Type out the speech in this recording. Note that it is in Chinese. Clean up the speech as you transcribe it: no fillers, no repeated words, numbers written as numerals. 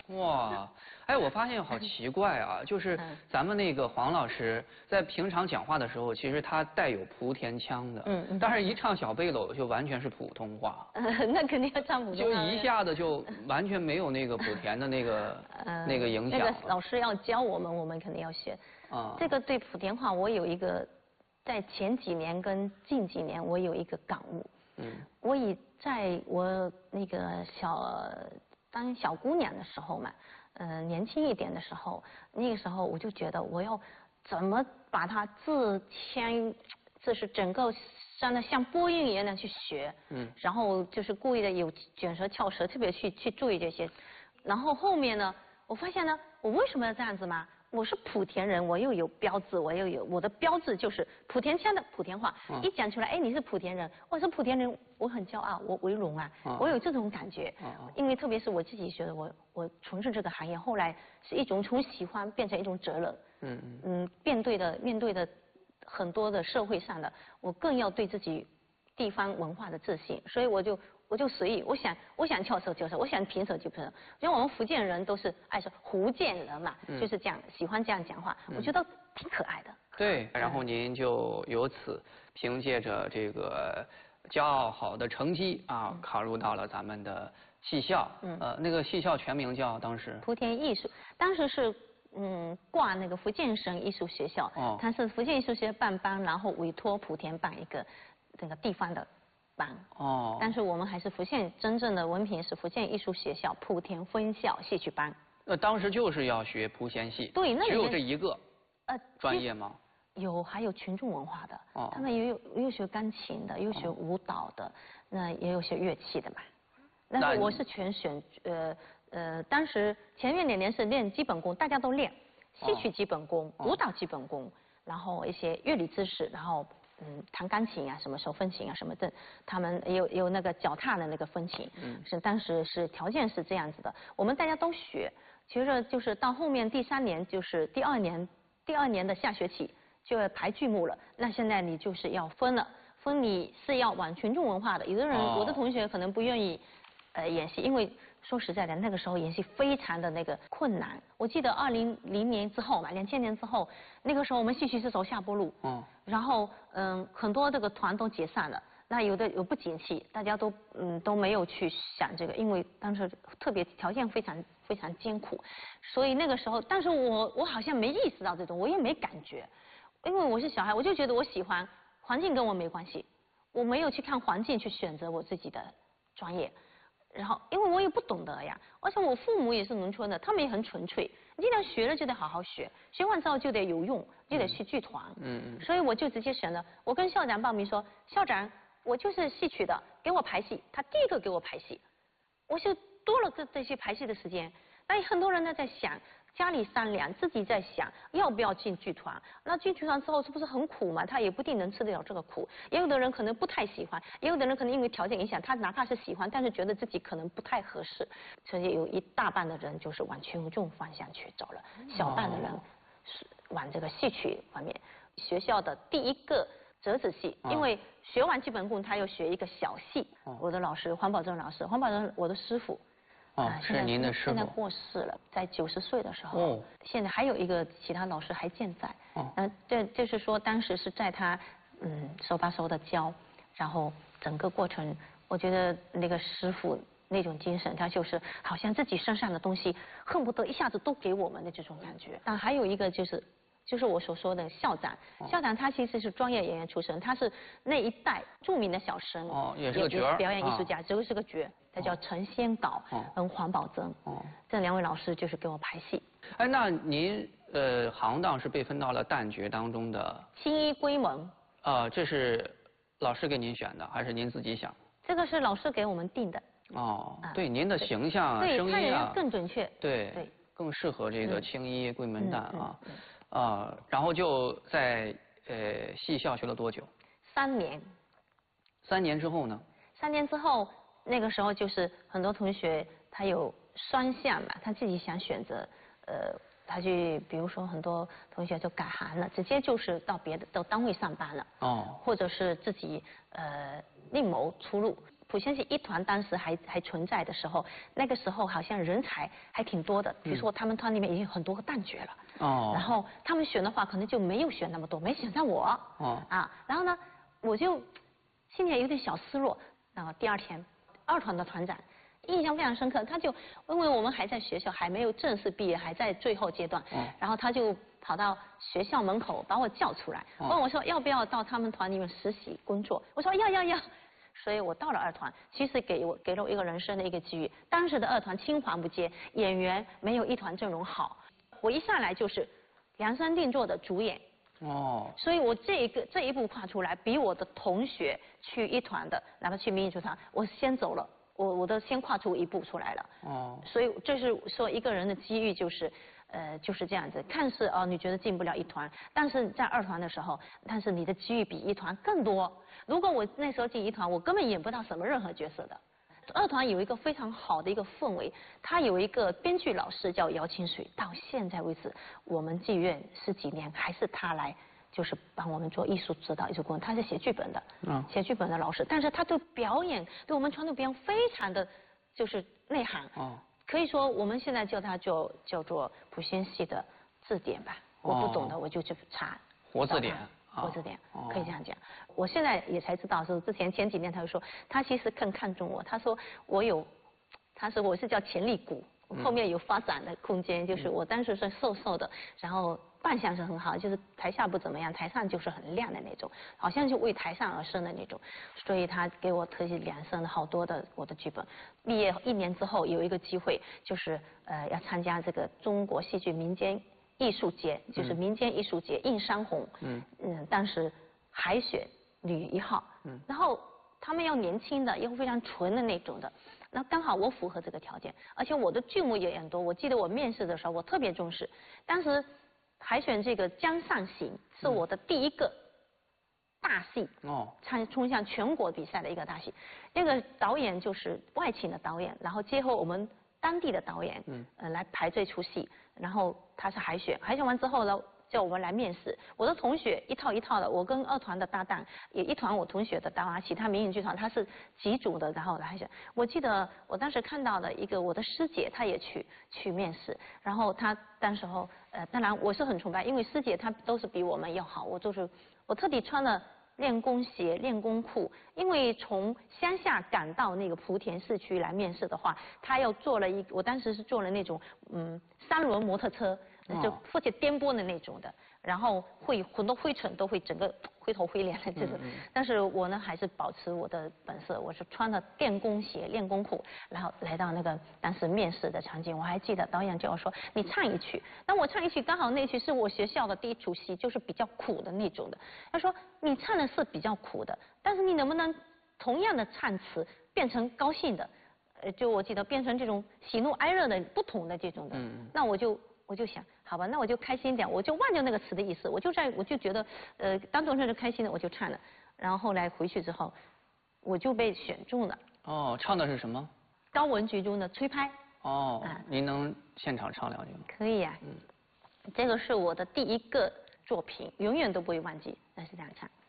哇，哎，我发现好奇怪啊，就是咱们那个黄老师在平常讲话的时候，其实他带有莆田腔的，但是一唱小背篓就完全是普通话。 那肯定要唱普通话。 就一下子就完全没有那个莆田的那个影响。 那个老师要教我们，我们肯定要学。这个对莆田话，我有一个在前几年跟近几年我有一个感悟。我在我那个当小姑娘的时候嘛，年轻一点的时候，那个时候我就觉得我要怎么把它字是整个像播音一样的去学，然后就是故意的有卷舌翘舌，特别去注意这些。然后后面呢，我发现呢，我为什么要这样子嘛？我是莆田人，我又有标志，我的标志就是莆田腔的莆田话。一讲出来，哎，你是莆田人，我是莆田人，我很骄傲，我为荣啊，我有这种感觉。因为特别是我自己觉得我从事这个行业，后来是一种从喜欢变成一种责任。面对的很多的社会上的，我更要对自己地方文化的自信，所以我就随意，我想翘舌就舌，我想平舌就平舌。因为我们福建人都是爱说福建人嘛，就是这样喜欢这样讲话，我觉得挺可爱的。对， 然后您就由此凭借着这个骄傲好的成绩啊，考入到了咱们的戏校。那个戏校全名叫当时莆田艺术，当时是挂那个福建省艺术学校，它是福建艺术学校办班，然后委托莆田办一个那个地方的班。但是我们还是福建真正的文凭是福建艺术学校莆田分校戏曲班。 当时就是要学莆弦戏。 对，那只有这一个专业吗？ 还有群众文化的，他们也有学钢琴的，也有学舞蹈的，那也有学乐器的嘛。那我是全选当时前面2年是练基本功，大家都练戏曲基本功、舞蹈基本功，然后一些乐理知识，然后弹钢琴啊，什么手风琴啊什么的，他们有那个脚踏的那个风琴，是当时是条件是这样子的，我们大家都学，其实就是到后面第3年就是第二年的下学期就要排剧目了，那现在你就是要分你是要往群众文化的，有的人我的同学可能不愿意演戏，因为说实在的，那个时候演戏非常的那个困难。我记得2000年之后嘛，2000年之后，那个时候我们戏曲是走下坡路，然后很多这个团都解散了，那有不景气，大家都没有去想这个，因为当时特别条件非常非常艰苦，所以那个时候，但是我好像没意识到这种，我也没感觉，因为我是小孩，我就觉得我喜欢环境跟我没关系，我没有去看环境去选择我自己的专业。然后，因为我也不懂得呀，而且我父母也是农村的，他们也很纯粹。你既然学了，就得好好学，学完之后就得有用，就得去剧团。所以我就直接选了，我跟校长报名说，校长，我就是戏曲的，给我排戏。他第一个给我排戏，我就多了这些排戏的时间。但很多人呢在想，家里商量，自己在想要不要进剧团。那进剧团之后是不是很苦嘛？他也不一定能吃得了这个苦。也有的人可能不太喜欢，也有的人可能因为条件影响，他哪怕是喜欢，但是觉得自己可能不太合适。所以有一大半的人就是往群众方向去走了，小半的人是往这个戏曲方面。学校的第一个折子戏，因为学完基本功，他又学一个小戏。我的老师黄宝正老师，黄宝正我的师傅。 是您的师傅。 现在过世了，在90岁的时候。现在还有一个其他老师还健在。这就是说当时是在他手把手的教，然后整个过程，我觉得那个师傅那种精神，他就是好像自己身上的东西恨不得一下子都给我们的这种感觉。但还有一个就是我所说的校长，校长他其实是专业演员出身，他是那一代著名的小生， 也是个角儿， 表演艺术家，这个是个角，他叫陈先导跟黄宝珍，这2位老师就是给我排戏。 哎，那您行当是被分到了旦角当中的青衣闺门。 这是老师给您选的，还是您自己想？ 这个是老师给我们定的。 对，您的形象、声音啊， 更准确。 对，更适合这个青衣闺门旦啊。然后就在戏校学了多久 ？3年。 3年之后呢 ？3年之后，那个时候就是很多同学他有双向嘛，他自己想选择，他去比如说很多同学就改行了，直接就是到别的单位上班了。或者是自己另谋出路。莆莆仙系一团当时还存在的时候，那个时候好像人才还挺多的，比如说他们团里面已经有很多个旦角了。哦。然后他们选的话，可能就没有选那么多，没选上我。哦。啊，然后呢，我就心里有点小失落。然后第二天，二团的团长印象非常深刻，他就因为我们还在学校，还没有正式毕业，还在最后阶段。然后他就跑到学校门口把我叫出来，问我说要不要到他们团里面实习工作。我说要。所以我到了二团，其实给了我一个人生的一个机遇。当时的二团青黄不接，演员没有一团阵容好，我一上来就是量身定做的主演。哦。所以我这一步跨出来，比我的同学去一团的，哪怕去民艺剧团，我先走了，我都先跨出一步出来了。哦。所以这是说一个人的机遇就是这样子，看似你觉得进不了一团，但是在二团的时候，但是你的机遇比一团更多。如果我那时候进一团，我根本演不到任何角色的。二团有一个非常好的一个氛围，他有一个编剧老师叫姚清水，到现在为止，我们剧院10几年还是他来，就是帮我们做艺术指导、艺术顾问，他是写剧本的，写剧本的老师，但是他对表演，对我们传统表演非常的就是内行。可以说我们现在叫他叫做莆仙系的字典吧，我不懂的我就去查。 活字典。 活字典可以这样讲。我现在也才知道，是前几年他就说，他其实更看重我。他说我是叫潜力股，后面有发展的空间。就是我当时是瘦的，然后扮相是很好，就是台下不怎么样，台上就是很亮的那种，好像就为台上而生的那种。所以他给我特意量身了好多的我的剧本。毕业1年之后有一个机会，就是要参加这个中国戏剧民间艺术节，就是民间艺术节映山红。当时海选女1号。然后他们要年轻的，又非常纯的那种的。那刚好我符合这个条件，而且我的剧目也很多。我记得我面试的时候，我特别重视。当时海选这个《江上行》是我的第一个大戏。冲向全国比赛的一个大戏。那个导演就是外请的导演，然后结合我们当地的导演，来排这出戏。然后他是海选完之后呢，叫我们来面试。我的同学一套一套的，我跟二团的搭档，也一团我同学的搭档，其他民营剧团他是几组的，然后来选。我记得我当时看到了一个我的师姐，她也去面试，然后她当时候当然我是很崇拜，因为师姐她都是比我们要好，我特地穿了练功鞋、练功裤，因为从乡下赶到那个莆田市区来面试的话，他要坐了我当时是坐了那种3轮摩托车，就而且颠簸的那种的，然后很多灰尘都会整个灰头灰脸的，就是。但是我呢还是保持我的本色，我是穿了练功鞋、练功裤，然后来到那个当时面试的场景。我还记得导演叫我说你唱一曲，那我唱一曲刚好那曲是我学校的第一出戏，就是比较苦的那种的。他说你唱的是比较苦的，但是你能不能同样的唱词变成高兴的？就我记得变成这种喜怒哀乐的不同的这种的。那我就想，好吧，那我就开心点，我就忘掉那个词的意思，我就觉得当众唱就开心的，我就唱了。然后后来回去之后，我就被选中了。 唱的是什么？ 高文菊中的吹拍。 您能现场唱2句吗？ 可以呀。这个是我的第一个作品，永远都不会忘记，那是这样唱。